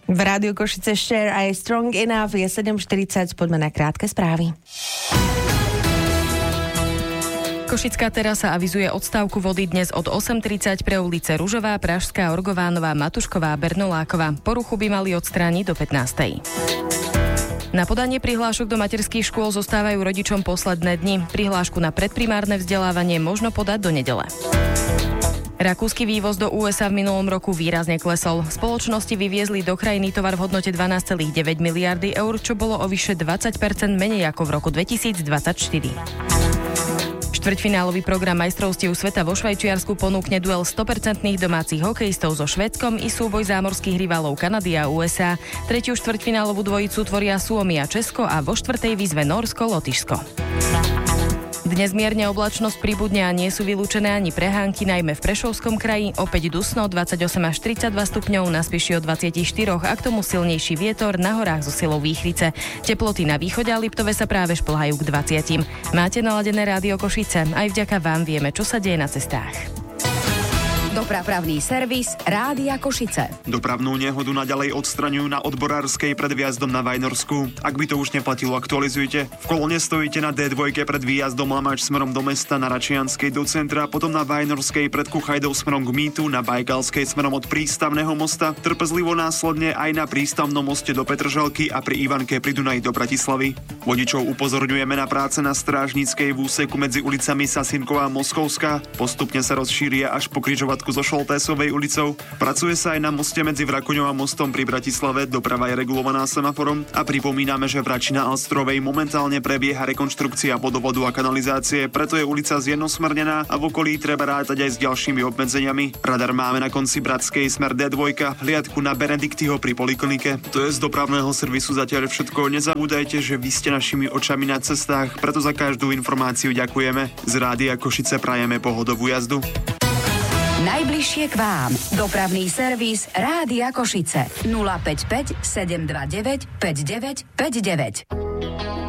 V Rádiu Košice Share aj Strong Enough je 7:40, poďme na krátke správy. Košická terasa avizuje odstávku vody dnes od 8:30 pre ulice Ružová, Pražská, Orgovánová, Matušková, Bernoláková. Poruchu by mali odstrániť do 15:00. Na podanie prihlášok do materských škôl zostávajú rodičom posledné dni. Prihlášku na predprimárne vzdelávanie možno podať do nedele. Rakúsky vývoz do USA v minulom roku výrazne klesol. Spoločnosti vyviezli do krajiny tovar v hodnote 12,9 miliardy eur, čo bolo o vyše 20% menej ako v roku 2024. Štvrťfinálový program majstrovstiev sveta vo Švajčiarsku ponúkne duel 100% domácich hokejistov so Švédskom i súboj zámorských rivalov Kanady a USA. Tretiu štvrťfinálovú dvojicu tvoria Suomi a Česko a vo štvrtej výzve Nórsko, Lotyšsko. Dnes mierne oblačnosť pribudne a nie sú vylúčené ani prehánky, najmä v Prešovskom kraji. Opäť dusno 28 až 32 stupňov, na Spiši od 24 a k tomu silnejší vietor, na horách so silou výchrice. Teploty na východe a Liptove sa práve šplhajú k 20. Máte naladené Rádio Košice, aj vďaka vám vieme, čo sa deje na cestách. Dopravný servis Rádia Košice. Dopravnú nehodu naďalej odstraňujú na Odborárskej pred výjazdom na Vajnorsku. Ak by to už neplatilo, aktualizujte. V kolóne stojíte na D2 pred výjazdom Lamač smerom do mesta, na Račianskej do centra, potom na Vajnorskej pred Kuchajdou smerom k Mýtu, na Bajkalskej smerom od Prístavného mosta, trpezlivo následne aj na Prístavnom moste do Petržalky a pri Ivanke pri Dunaji do Bratislavy. Vodičov upozorňujeme na práce na Strážnickej v úseku medzi ulicami Sasinková a Moskovská. Postupne sa rozšíria až po križovatku so Šoltésovej ulicou. Pracuje sa aj na moste medzi Vrakoňou a mostom pri Bratislave, doprava je regulovaná semaforom a pripomíname, že v Račina Alstrovej momentálne prebieha rekonštrukcia vodovodu a kanalizácie, preto je ulica zjednosmernená a v okolí treba rátať aj s ďalšími obmedzeniami. Radar máme na konci Bratskej smer D2, hliadku na Benediktyho pri Poliklinike. To je z dopravného servisu zatiaľ všetko. Nezabúdajte, že vy ste našimi očami na cestách, preto za každú informáciu ďakujeme. Z Rádia Košice prajeme pohodovú jazdu. Najbližšie k vám. Dopravný servis Rádia Košice. 055 729 5959.